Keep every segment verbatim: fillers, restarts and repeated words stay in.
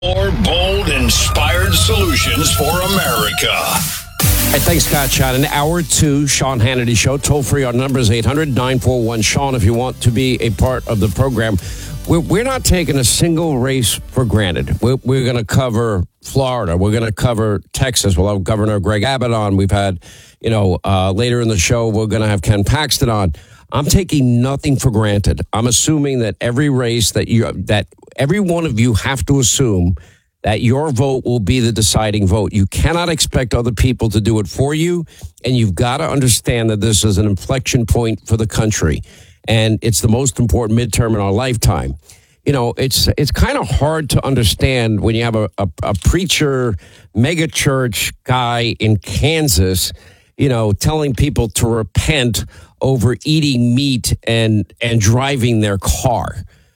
More bold, inspired solutions for America. Hey, thanks, Scott Shot. An hour two, Sean Hannity Show. Toll free. Our number is eight hundred nine four one Sean if you want to be a part of the program. We're, we're not taking a single race for granted. We're, we're going to cover Florida. We're going to cover Texas. We'll have Governor Greg Abbott on. We've had, you know, uh, later in the show, we're going to have Ken Paxton on. I'm taking nothing for granted. I'm assuming that every race that you, that every one of you have to assume that your vote will be the deciding vote. You cannot expect other people to do it for you, and you've got to understand that this is an inflection point for the country, and it's the most important midterm in our lifetime. You know, it's it's kind of hard to understand when you have a, a, a preacher, mega church guy in Kansas, you know, telling people to repent over eating meat and and driving their car.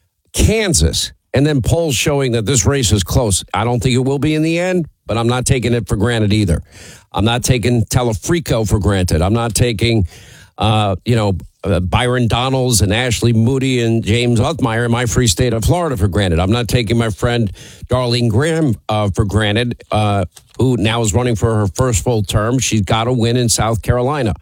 Kansas. And then polls showing that this race is close. I don't think it will be in the end, but I'm not taking it for granted either. I'm not taking Telefrico for granted. I'm not taking, uh, you know, uh, Byron Donalds and Ashley Moody and James Uthmeyer in my free state of Florida for granted. I'm not taking my friend Darlene Graham uh, for granted, uh, who now is running for her first full term. She's got to win in South Carolina.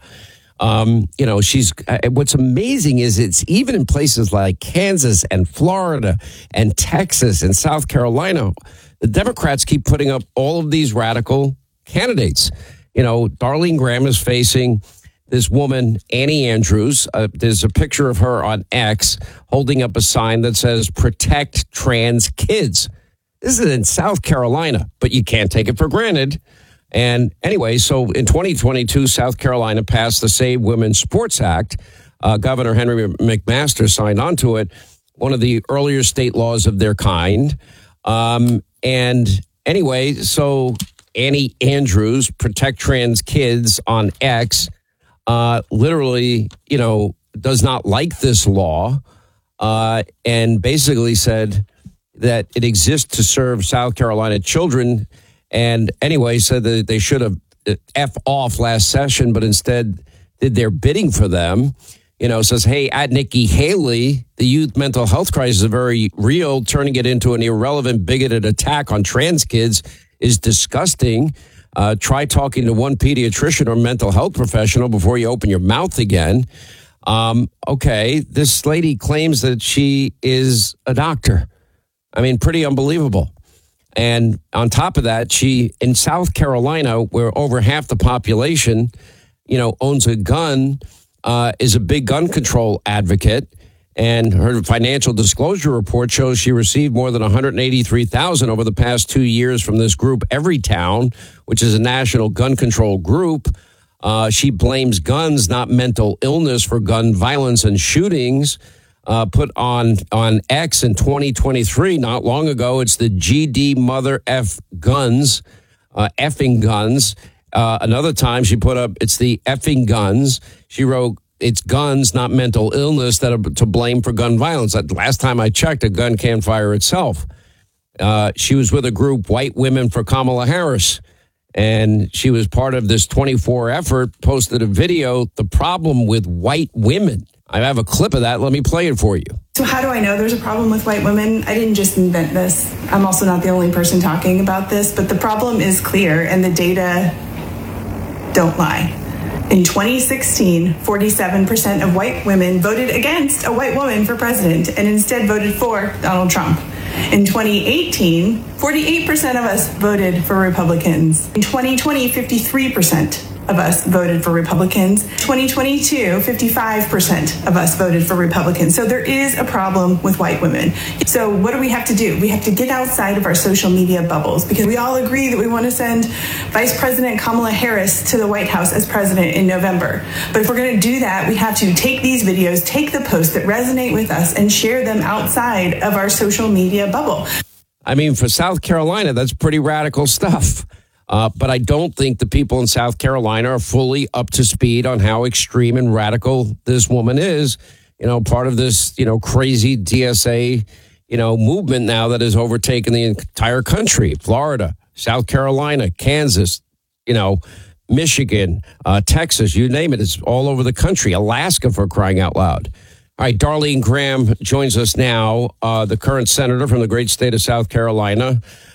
Um, you know, she's, uh, what's amazing is it's even in places like Kansas and Florida and Texas and South Carolina, the Democrats keep putting up all of these radical candidates. You know, Darlene Graham is facing this woman, Annie Andrews. Uh, there's a picture of her on X holding up a sign that says, protect trans kids. This is in South Carolina, but you can't take it for granted. And anyway, so in twenty twenty-two, South Carolina passed the Save Women's Sports Act. Uh, Governor Henry McMaster signed onto it, one of the earlier state laws of their kind. Um, and anyway, so Annie Andrews, Protect Trans Kids on X, uh, literally, you know, does not like this law uh, and basically said that it exists to serve South Carolina children. And anyway, said that they should have F off last session, but instead did their bidding for them. You know, says, hey, at Nikki Haley, the youth mental health crisis is very real. Turning it into an irrelevant, bigoted attack on trans kids is disgusting. Uh, try talking to one pediatrician or mental health professional before you open your mouth again. Um, okay, this lady claims that she is a doctor. I mean, pretty unbelievable. And on top of that, she, in South Carolina, where over half the population, you know, owns a gun, uh, is a big gun control advocate. And her financial disclosure report shows she received more than one hundred eighty-three thousand dollars over the past two years from this group, Everytown, which is a national gun control group. Uh, she blames guns, not mental illness, for gun violence and shootings. Uh, put on on X in twenty twenty-three, not long ago. It's the G D Mother F Guns, uh, effing guns. Uh, another time she put up, it's the effing guns. She wrote, it's guns, not mental illness, that are to blame for gun violence. Last time I checked, a gun can't fire itself. Uh, she was with a group, White Women for Kamala Harris, and she was part of this twenty-four effort, posted a video, the problem with white women. I have a clip of that. Let me play it for you. So how do I know there's a problem with white women? I didn't just invent this. I'm also not the only person talking about this, but the problem is clear and the data don't lie. In twenty sixteen, forty-seven percent of white women voted against a white woman for president and instead voted for Donald Trump. In twenty eighteen, forty-eight percent of us voted for Republicans. In twenty twenty, fifty-three percent of us voted for Republicans. twenty twenty-two, fifty-five percent of us voted for Republicans. So there is a problem with white women. So what do we have to do? We have to get outside of our social media bubbles, because we all agree that we want to send Vice President Kamala Harris to the White House as president in November. But if we're going to do that, we have to take these videos, take the posts that resonate with us, and share them outside of our social media bubble. I mean, for South Carolina, that's pretty radical stuff. Uh, but I don't think the people in South Carolina are fully up to speed on how extreme and radical this woman is. You know, part of this, you know, crazy D S A, you know, movement now that has overtaken the entire country. Florida, South Carolina, Kansas, you know, Michigan, uh, Texas, you name it. It's all over the country. Alaska, for crying out loud. All right, Darlene Graham joins us now, uh, the current senator from the great state of South Carolina.